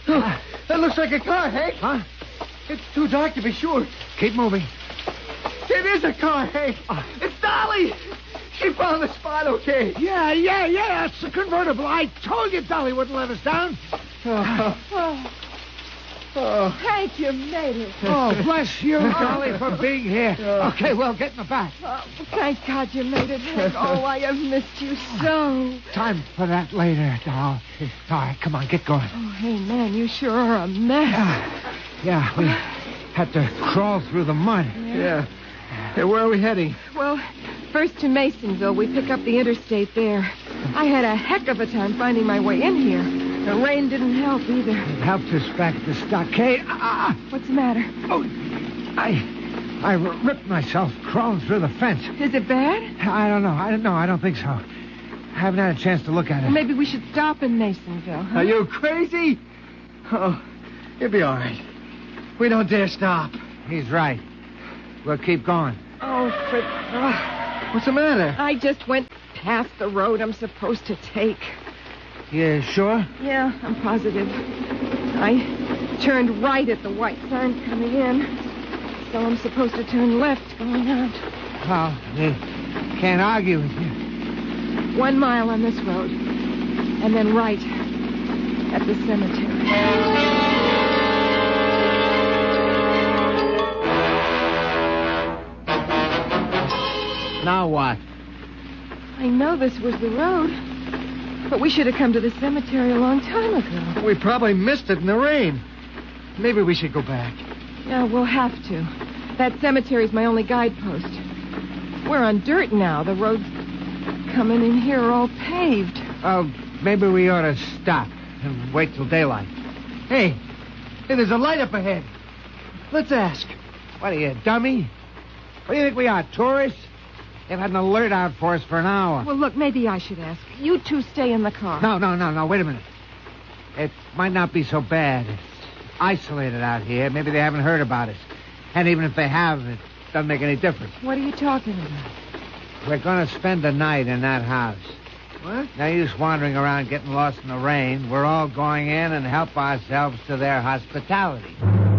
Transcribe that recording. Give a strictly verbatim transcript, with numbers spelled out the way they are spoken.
Oh, that looks like a car, Hank. Huh? It's too dark to be sure. Keep moving. It is a car, Hank. Uh. It's Dolly. She found the spot okay. Yeah, yeah, yeah. It's a convertible. I told you Dolly wouldn't let us down. Oh. Oh, Oh. Hank, you made it. Oh, bless you, Dolly, for being here. Oh. Okay, well, get in the back. Oh, thank God you made it, Hank. Oh, I have missed you so. Time for that later, doll. All right, come on, get going. Oh, hey, man, you sure are a mess. Yeah, we had to crawl through the mud. Yeah. Hey, where are we heading? Well, first to Masonville. We pick up the interstate there. I had a heck of a time finding my way in here. The rain didn't help either. It helped us back at the stockade. Ah, What's the matter? oh, I, I ripped myself crawling through the fence. Is it bad? I don't know. I don't know. I don't think so. I haven't had a chance to look at it. Well, maybe we should stop in Masonville. Huh? Are you crazy? Oh, you'll be all right. We don't dare stop. He's right. We'll keep going. Oh, for... Oh, What's the matter? I just went past the road I'm supposed to take. You sure? Yeah, I'm positive. I turned right at the white sign coming in. So I'm supposed to turn left going out. Well, you can't argue with you. One mile on this road. And then right at the cemetery. Now what? I know this was the road. But we should have come to the cemetery a long time ago. We probably missed it in the rain. Maybe we should go back. Yeah, we'll have to. That cemetery's my only guidepost. We're on dirt now. The roads coming in here are all paved. Oh, maybe we ought to stop and wait till daylight. Hey, hey, there's a light up ahead. Let's ask. What are you, dummy? What do you think we are, tourists? They've had an alert out for us for an hour. Well, look, maybe I should ask. You two stay in the car. No, no, no, no. Wait a minute. It might not be so bad. It's isolated out here. Maybe they haven't heard about us. And even if they have, it doesn't make any difference. What are you talking about? We're going to spend the night in that house. What? No use wandering around getting lost in the rain. We're all going in and help ourselves to their hospitality.